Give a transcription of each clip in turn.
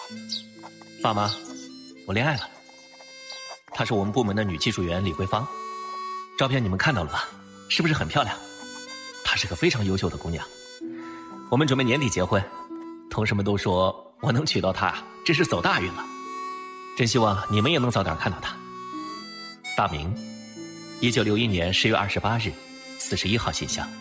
爸妈，我恋爱了。她是我们部门的女技术员李桂芳，照片你们看到了吧？是不是很漂亮？她是个非常优秀的姑娘。我们准备年底结婚，同事们都说我能娶到她，真是走大运了。真希望你们也能早点看到她。大明，1961年10月28日，41号信箱。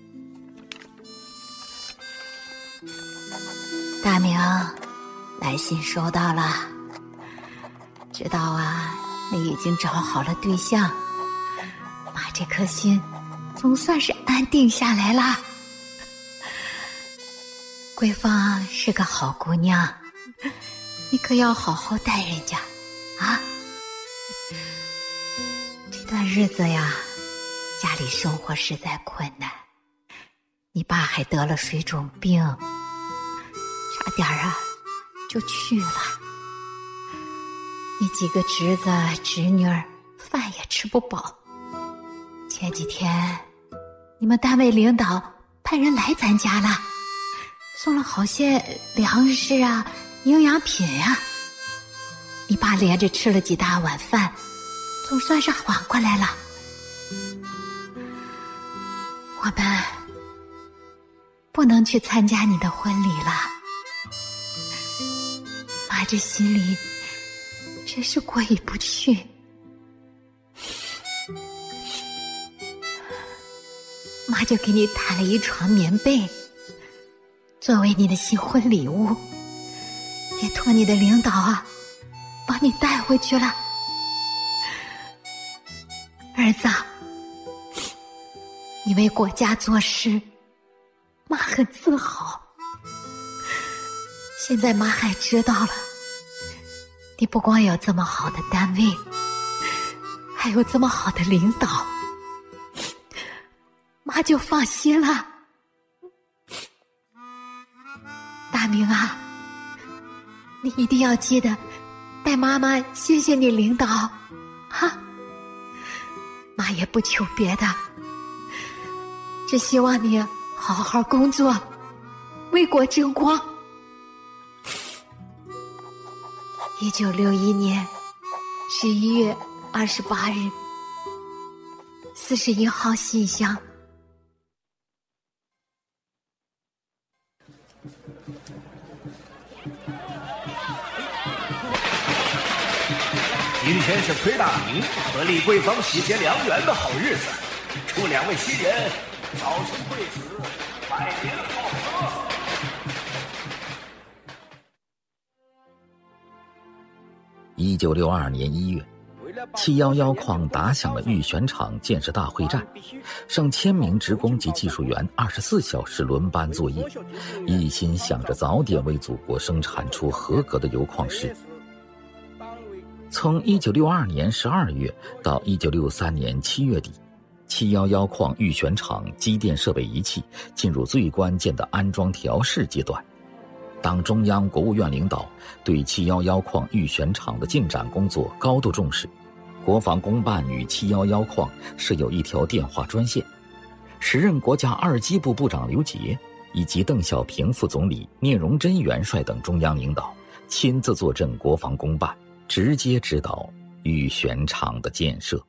大明，来信收到了。知道啊，你已经找好了对象，妈这颗心总算是安定下来了。桂芳是个好姑娘，你可要好好待人家啊。这段日子呀，家里生活实在困难，你爸还得了水肿病，差点啊就去了。你几个侄子侄女儿饭也吃不饱。前几天你们单位领导派人来咱家了，送了好些粮食啊营养品啊。你爸连着吃了几大碗饭，总算是缓过来了。我们不能去参加你的婚礼了，妈这心里真是过意不去。妈就给你摊了一床棉被，作为你的新婚礼物，也托你的领导啊帮你带回去了。儿子，你为国家做事，妈很自豪。现在妈还知道了，你不光有这么好的单位，还有这么好的领导，妈就放心了。大明啊，你一定要记得带妈妈谢谢你领导哈。妈也不求别的，只希望你好好工作，为国争光。1961年11月28日41号信箱。 今天是崔大明和李桂芳喜结良缘的好日子，祝两位新人早生贵子，百年好合。 1962年1月，711矿打响了玉泉厂建设大会战，上千名职工及技术员24小时轮班作业，一心想着早点为祖国生产出合格的铀矿石。从1962年12月到1963年7月底，711矿玉泉厂机电设备仪器进入最关键的安装调试阶段。党中央、国务院领导对711矿玉泉厂的进展工作高度重视，国防工办与711矿设有一条电话专线。时任国家二机部部长刘捷以及邓小平副总理、聂荣臻元帅等中央领导亲自坐镇国防工办，直接指导玉泉厂的建设。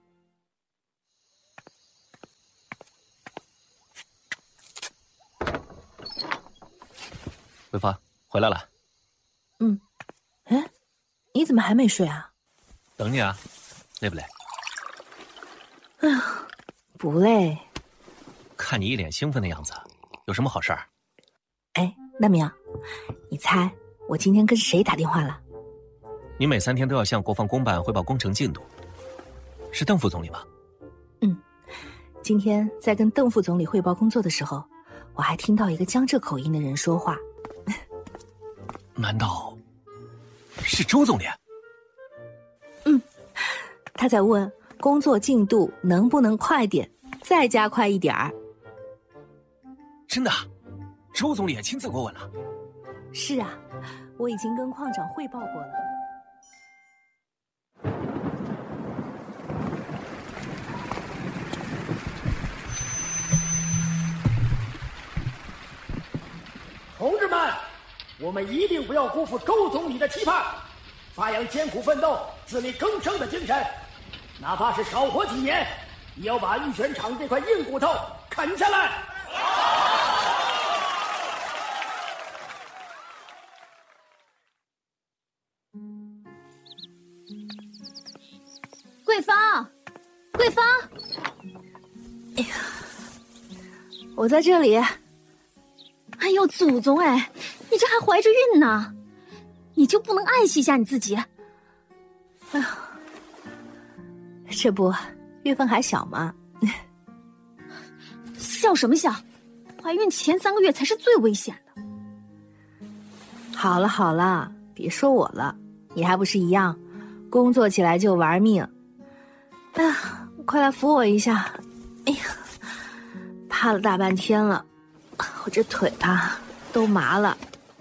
桂芳回来了。 哎，你怎么还没睡啊？ 等你啊，累不累？ 哎呀，不累。 看你一脸兴奋的样子，有什么好事儿？ 哎，大明，你猜我今天跟谁打电话了？ 你每3天都要向国防工办汇报工程进度，是邓副总理吧？ 今天在跟邓副总理汇报工作的时候，我还听到一个江浙口音的人说话。 难道是周总理？ 他在问工作进度能不能快点，再加快一点儿。 真的？周总理也亲自过问了？ 是啊，我已经跟矿长汇报过了。 同志们， 我们一定不要辜负周总理的期盼，发扬艰苦奋斗、自力更生的精神，哪怕是少活几年，也要把玉泉厂这块硬骨头啃下来。 桂芳，桂芳， 哎呀，我在这里。 哎呦，祖宗哎，你这还怀着孕呢，你就不能爱惜一下你自己？ 哎呀，这不，月份还小嘛。 笑什么笑？怀孕前3个月才是最危险的。 好了好了，别说我了，你还不是一样，工作起来就玩命。哎呀，快来扶我一下！哎呀，趴了大半天了，我这腿啊都麻了。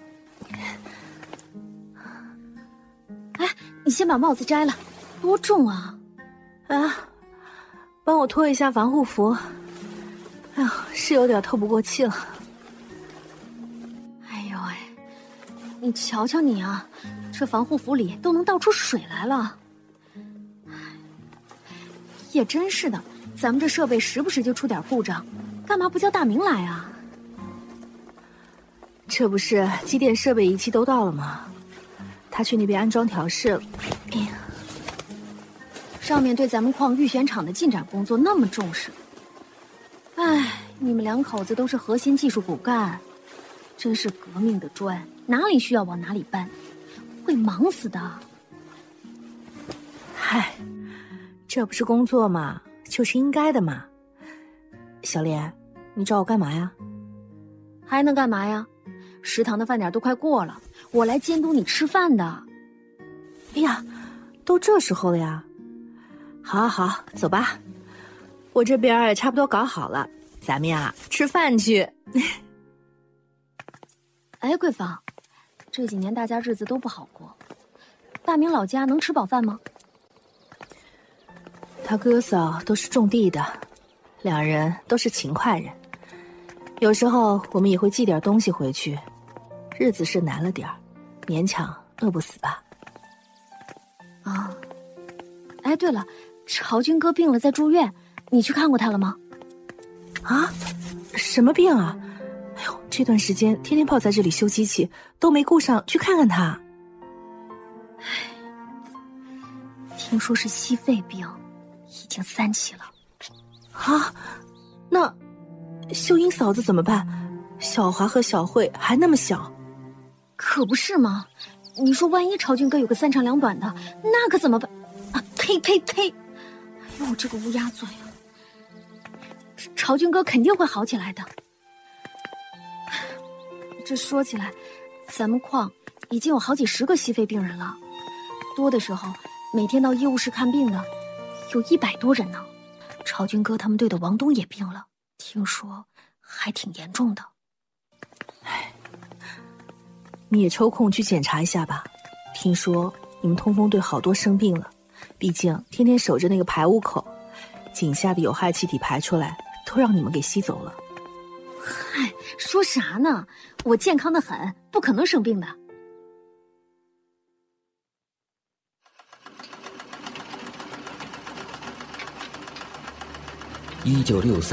哎，你先把帽子摘了，多重啊！ 啊，帮我脱一下防护服。哎呀，是有点透不过气了。 哎呦喂，你瞧瞧你啊，这防护服里都能倒出水来了。也真是的，咱们这设备时不时就出点故障，干嘛不叫大明来啊？ 这不是机电设备仪器都到了吗？他去那边安装调试了。哎呀， 上面对咱们矿预选厂的进展工作那么重视，哎，你们2口子都是核心技术骨干，真是革命的砖，哪里需要往哪里搬，会忙死的。 嗨，这不是工作嘛，就是应该的嘛。小莲，你找我干嘛呀？ 还能干嘛呀？食堂的饭点都快过了，我来监督你吃饭的。 哎呀，都这时候了呀。好好好，走吧。我这边也差不多搞好了，咱们呀吃饭去。 哎，桂芳，这几年大家日子都不好过，大明老家能吃饱饭吗？ 他哥嫂都是种地的，2人都是勤快人。有时候我们也会寄点东西回去，日子是难了点儿，勉强饿不死吧。 啊，哎，对了，朝军哥病了，在住院，你去看过他了吗？ 啊？什么病啊？哎呦，这段时间天天泡在这里修机器，都没顾上去看看他。 唉，听说是矽肺病，已经3期了。 啊？那秀英嫂子怎么办？小华和小慧还那么小。 可不是吗？你说万一朝军哥有个3长2短的，那可怎么办？啊，呸呸呸！哎呦，这个乌鸦嘴啊！朝军哥肯定会好起来的。这说起来，咱们矿已经有好几10个矽肺病人了，多的时候每天到医务室看病的有100多人呢。朝军哥他们队的王东也病了，听说还挺严重的。 唉，你也抽空去检查一下吧。听说你们通风队好多生病了，毕竟天天守着那个排污口，井下的有害气体排出来，都让你们给吸走了。 嗨，说啥呢？我健康的很，不可能生病的。 1963